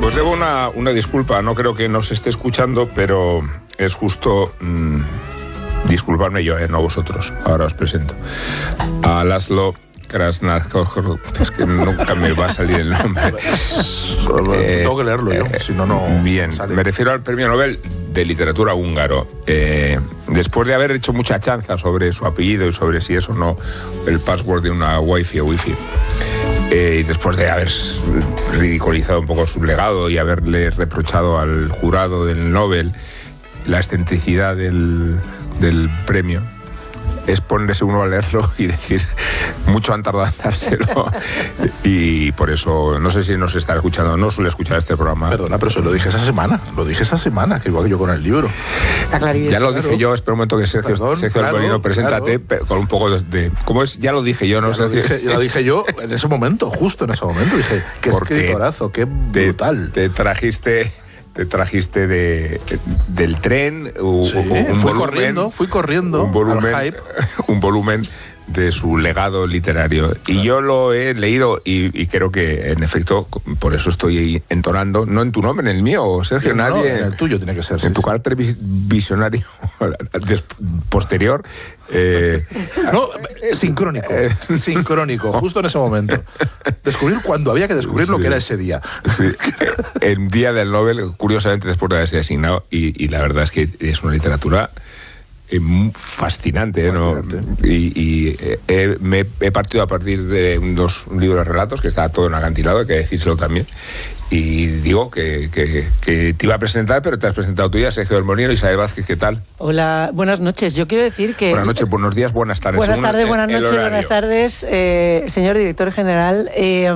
Pues debo una disculpa, no creo que nos esté escuchando, pero es justo disculparme yo, no vosotros. Ahora os presento a Laszlo Krasznahor, es que nunca me va a salir el nombre. Tengo que leerlo yo, si no, no. Bien, me refiero al premio Nobel de literatura húngaro. Después de haber hecho mucha chanza sobre su apellido y sobre si es o no el password de una wifi o wifi, y después de haber ridiculizado un poco su legado y haberle reprochado al jurado del Nobel la excentricidad del premio, es ponerse uno a leerlo y decir, mucho han tardado en dárselo. Y por eso, no sé si nos está escuchando, no suele escuchar este programa. Perdona, pero eso lo dije esa semana, que igual que yo con el libro. Ya lo dije yo, espera un momento que Sergio Molino, preséntate con un poco de... ¿Cómo es? Ya lo dije yo, ¿no? Lo dije yo en ese momento, justo en ese momento. Dije, qué escritorazo, qué brutal. Te trajiste del tren fui corriendo un volumen de su legado literario. Claro. Y yo lo he leído y creo que, en efecto, por eso estoy entonando, no en tu nombre, en el mío, Sergio, nadie... En el tuyo tiene que ser. En tu carácter visionario posterior. Sincrónico, justo en ese momento. Descubrir cuando había que descubrir lo que era ese día. Sí. El día del Nobel, curiosamente, después de haberse asignado, y la verdad es que es una literatura... fascinante, ¿no? Me he partido a partir de un libro de relatos que está todo en acantilado, hay que decírselo también, y digo que te iba a presentar, pero te has presentado tú ya, Sergio del Molino. Isabel Vázquez, ¿qué tal? Hola, buenas noches. Yo quiero decir que... Buenas noches, buenos días, buenas tardes. Buenas tardes, buenas noches, buenas tardes, señor director general.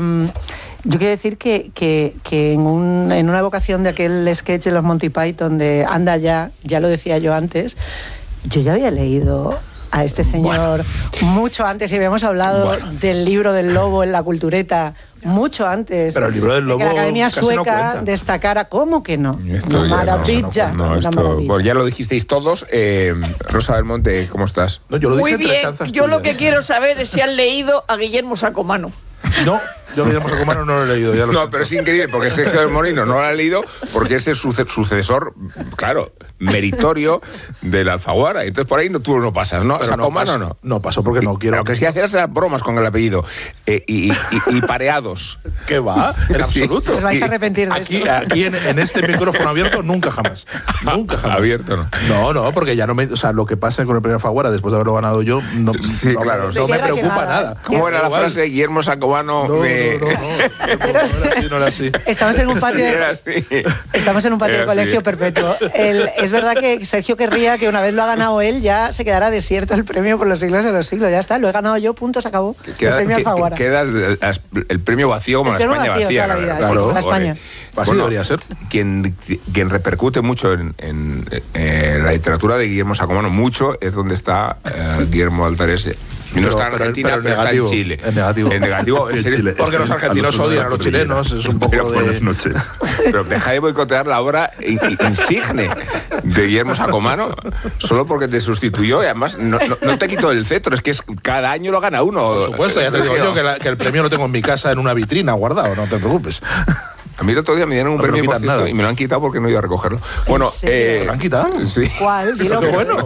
Yo quiero decir que en una evocación de aquel sketch de los Monty Python de Anda ya lo decía yo antes, yo ya había leído a este señor mucho antes y habíamos hablado del libro del lobo en la cultureta mucho antes. Pero el libro del lobo que la Academia Sueca no destacara. ¿Cómo que no? Maravilla. Pues ya lo dijisteis todos. Rosa Belmonte, ¿cómo estás? No, yo lo dije. Muy bien. Yo lo que quiero saber es si han leído a Guillermo Sacomano. No, yo Guillermo Sacomano no lo he leído. Pero es increíble, porque Sergio del Molino no lo ha leído, porque es el sucesor, claro, meritorio del Alfaguara. Entonces por ahí tú no pasas, ¿no? Sacomano no. No paso porque no quiero. Lo que es que hacer esas bromas con el apellido y pareados. ¿Qué va? En absoluto. Os vais a arrepentir de esto. Aquí en este micrófono abierto, nunca jamás. Abierto, ¿no? No, porque ya no me... O sea, lo que pasa con el premio Alfaguara, después de haberlo ganado yo, no me preocupa nada. ¿Cómo era la frase? Guillermo Sacomano no era así. Estamos en un patio de colegio perpetuo. Es verdad que Sergio querría que una vez lo ha ganado él ya se quedara desierto el premio por los siglos de los siglos. Ya está, lo he ganado yo, punto, se acabó. Queda el premio vacío como la España vacía. Claro, la España. Así debería ser. Quien repercute mucho en la literatura de Guillermo Sacomano, mucho, es donde está Guillermo Altares. Y no está en Argentina, pero está en Chile. En negativo. En Chile. Porque los argentinos odian a los chilenos. Es un poco Pero deja de boicotear la obra insigne de Guillermo Sacomano solo porque te sustituyó y además no te quitó el cetro. Es que cada año lo gana uno. Por supuesto, ya te digo yo que el premio lo tengo en mi casa en una vitrina guardado, no te preocupes. A mí el otro día me dieron un premio, por cierto, y me lo han quitado porque no iba a recogerlo. Bueno, ¿lo han quitado? Sí. ¿Cuál? Pero qué bueno.